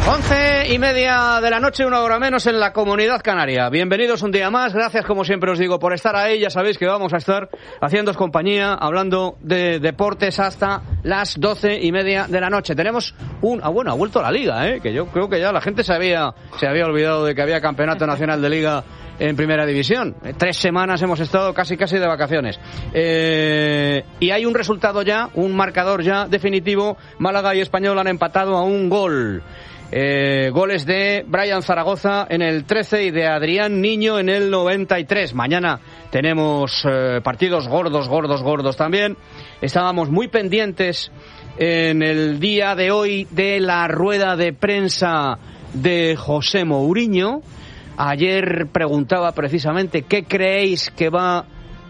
11:30 de la noche, 1 hora menos en la Comunidad Canaria. Bienvenidos un día más, gracias como siempre os digo por estar ahí. Ya sabéis que vamos a estar haciéndoos compañía, hablando de deportes hasta las 12:30 de la noche. Tenemos ha vuelto la Liga, que yo creo que ya la gente se había olvidado de que había Campeonato Nacional de Liga en Primera División. 3 semanas hemos estado casi de vacaciones. Y hay un resultado ya, un marcador ya definitivo. Málaga y Español han empatado a un gol. Goles de Brian Zaragoza en el 13 y de Adrián Niño en el 93. Mañana tenemos partidos gordos también. Estábamos muy pendientes en el día de hoy de la rueda de prensa de José Mourinho. Ayer preguntaba precisamente qué creéis que va